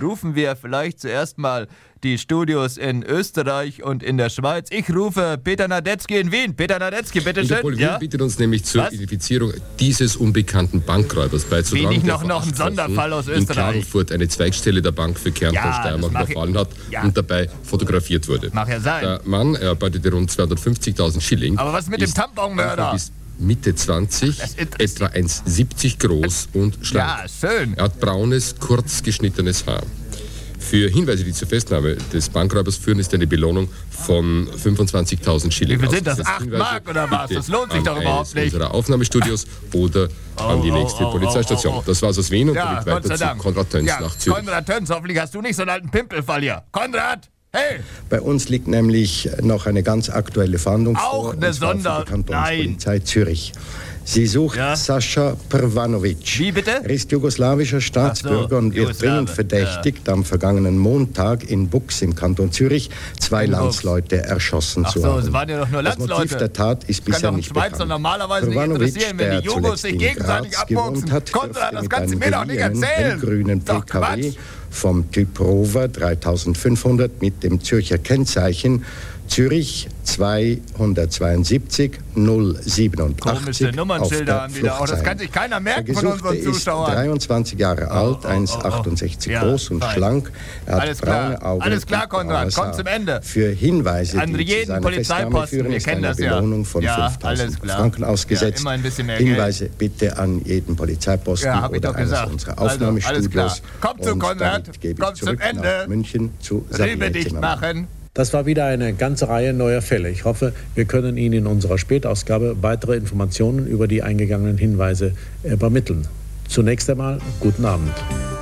rufen wir vielleicht zuerst mal die Studios in Österreich und in der Schweiz. Ich rufe Peter Nadetzky in Wien. Peter Nadetzky, bitteschön. Interpol Wien bittet uns nämlich zur Identifizierung dieses unbekannten Bankräubers beizutragen, der noch ein Sonderfall aus Österreich. In Klagenfurt eine Zweigstelle der Bank für Kärnten Steiermark überfallen hat und dabei fotografiert wurde. Mag ja sein. Der Mann erarbeitete rund 250.000 Schilling. Aber was mit dem Tamponmörder? Mitte 20, etwa 1,70 groß und schlank. Ja, schön. Er hat braunes, kurz geschnittenes Haar. Für Hinweise, die zur Festnahme des Bankräubers führen, ist eine Belohnung von 25.000 Schilling. Wie viel sind das? 8 Mark oder was? Das lohnt sich doch überhaupt nicht. Unserer Aufnahmestudios oder an die nächste Polizeistation. Das war's aus Wien und damit weiter zu Konrad Töns nach Zürich. Konrad Töns, hoffentlich hast du nicht so einen alten Pimpelfall hier. Konrad! Hey! Bei uns liegt nämlich noch eine ganz aktuelle Fahndung vor, und zwar von der Kantonspolizei Zürich. Sie sucht Sascha Prvanovic. Wie bitte? Er ist jugoslawischer Staatsbürger und wird dringend verdächtigt, am vergangenen Montag in Bux im Kanton Zürich 2 Landsleute erschossen zu haben. Das waren ja doch nur Landsleute. Das Motiv der Tat ist bisher nicht bekannt. Schweizer normalerweise nicht interessieren, wenn die Jugos sich gegenseitig abboxen. Konrad, das kannst du mir doch nicht erzählen. Grünen PKW vom Typ Rover 3500 mit dem Zürcher Kennzeichen Zürich 272 087. Komische Nummernschilder haben die da auch. Das kann sich keiner merken von unseren Zuschauern. Er ist 23 Jahre alt, 1,68 groß und schlank. Er hat braune Augen. Alles klar, Konrad, komm zum Ende. Für Hinweise, an die zu jeden seiner Polizeiposten, Festnahme führen, ist eine Belohnung von 5.000 Franken ausgesetzt. Immer ein bisschen mehr Hinweise bitte an jeden Polizeiposten oder eines unserer Aufnahmestudios. Komm zu Konrad, komm zum Ende. München zu Rübe dicht machen. Das war wieder eine ganze Reihe neuer Fälle. Ich hoffe, wir können Ihnen in unserer Spätausgabe weitere Informationen über die eingegangenen Hinweise übermitteln. Zunächst einmal guten Abend.